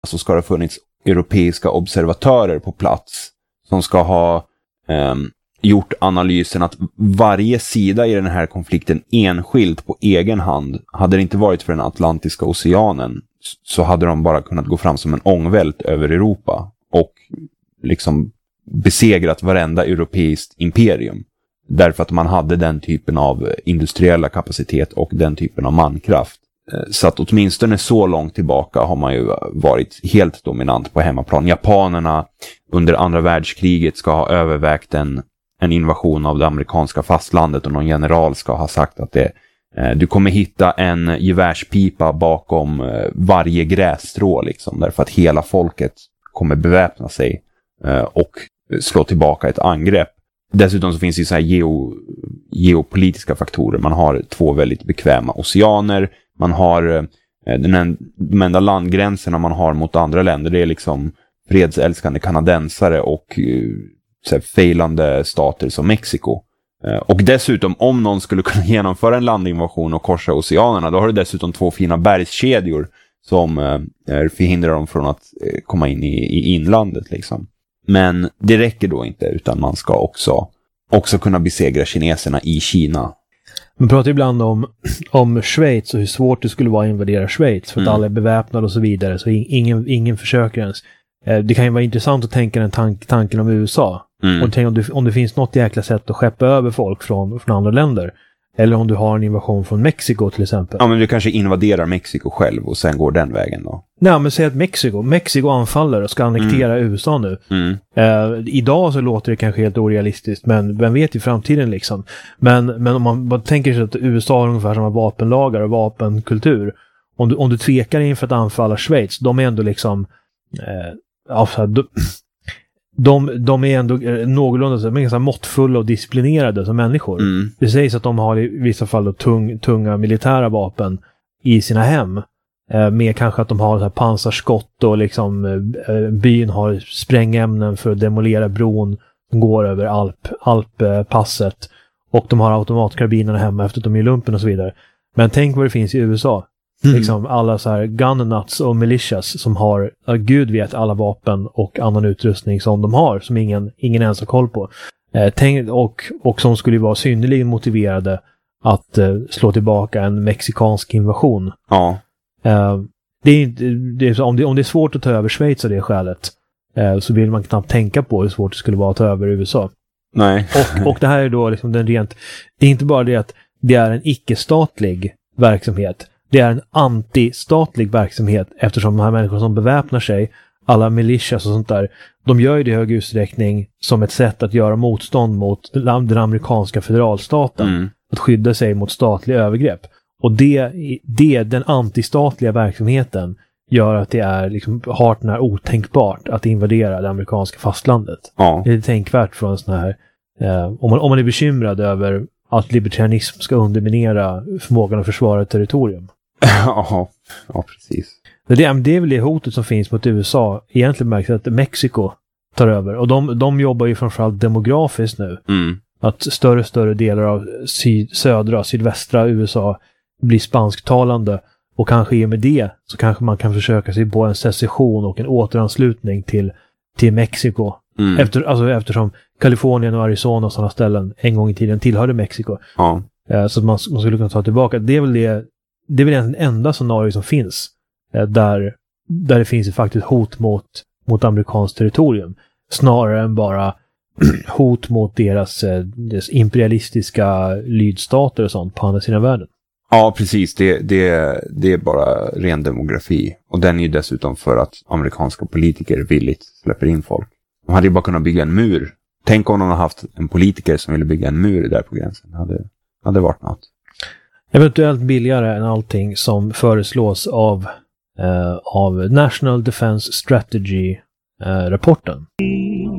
så ska det ha funnits europeiska observatörer på plats som ska ha gjort analysen att varje sida i den här konflikten enskilt på egen hand, hade det inte varit för den Atlantiska oceanen så hade de bara kunnat gå fram som en ångvält över Europa och liksom besegrat varenda europeiskt imperium. Därför att man hade den typen av industriella kapacitet och den typen av mankraft. Så att åtminstone så långt tillbaka har man ju varit helt dominant på hemmaplan. Japanerna under andra världskriget ska ha övervägt en invasion av det amerikanska fastlandet och någon general ska ha sagt att du kommer hitta en gevärspipa bakom varje grässtrå liksom, därför att hela folket kommer beväpna sig och slå tillbaka ett angrepp. Dessutom så finns det ju så här geopolitiska faktorer. Man har 2 väldigt bekväma oceaner. Man har de enda landgränserna man har mot andra länder. Det är liksom fredsälskande kanadensare och så här, failande stater som Mexiko. Och dessutom, om någon skulle kunna genomföra en landinvasion och korsa oceanerna, då har du dessutom 2 fina bergskedjor som förhindrar dem från att komma in i inlandet liksom. Men det räcker då inte, utan man ska också kunna besegra kineserna i Kina. Man pratar ibland om Schweiz och hur svårt det skulle vara att invadera Schweiz för att alla är beväpnade och så vidare, så ingen försöker ens. Det kan ju vara intressant att tänka den tanken om USA. Och tänk om det finns något jäkla sätt att skeppa över folk från andra länder. Eller om du har en invasion från Mexiko till exempel. Ja, men du kanske invaderar Mexiko själv och sen går den vägen då. Nej, men säg att Mexiko anfaller och ska annektera USA nu. Idag så låter det kanske helt orealistiskt, men vem vet i framtiden liksom. Men om man bara tänker sig att USA har ungefär samma vapenlagar och vapenkultur. Om du tvekar inför att anfalla Schweiz, de är ändå liksom de är ändå någorlunda ganska måttfulla och disciplinerade som människor. Det sägs att de har i vissa fall då tunga militära vapen i sina hem. Med kanske att de har så här pansarskott och liksom byn har sprängämnen för att demolera bron som går över Alppasset. Och de har automatkarbinerna hemma efter att de är i lumpen och så vidare. Men tänk vad det finns i USA. Liksom alla så här gunnuts och militias som har, gud vet, alla vapen och annan utrustning som de har, som ingen ens har koll på. Och som skulle vara synnerligen motiverade att slå tillbaka en mexikansk invasion. Ja. Om det är svårt att ta över Schweiz av det skälet, så vill man knappt tänka på hur svårt det skulle vara att ta över USA. Nej. Och det här är då liksom det är inte bara det att det är en icke-statlig verksamhet. Det är en antistatlig verksamhet, eftersom de här människorna som beväpnar sig, alla militias och sånt där, de gör ju det i hög utsträckning som ett sätt att göra motstånd mot den amerikanska federalstaten. Att skydda sig mot statliga övergrepp. Och den antistatliga verksamheten gör att det är liksom hart när otänkbart att invadera det amerikanska fastlandet. Ja. Det är tänkvärt från en sån här om man är bekymrad över att libertarianism ska underminera förmågan att försvara ett territorium. Ja, precis. Det är väl det hotet som finns mot USA. Egentligen märks att Mexiko tar över. Och de jobbar ju framförallt demografiskt nu. Att större delar av sydvästra USA blir spansktalande. Och kanske i och med det så kanske man kan försöka sig på en secession och en återanslutning till Mexiko. Eftersom Kalifornien och Arizona och sådana ställen en gång i tiden tillhörde Mexiko. Ja. Så att man skulle kunna ta tillbaka. Det är väl den enda scenario som finns där det finns faktiskt hot mot amerikanskt territorium. Snarare än bara hot mot deras imperialistiska lydstater och sånt på andra sidan världen. Ja, precis. Det är bara ren demografi. Och den är ju dessutom för att amerikanska politiker villigt släpper in folk. De hade ju bara kunnat bygga en mur. Tänk om de hade haft en politiker som ville bygga en mur där på gränsen. Hade varit något. Eventuellt billigare än allting som föreslås av National Defense Strategy-rapporten.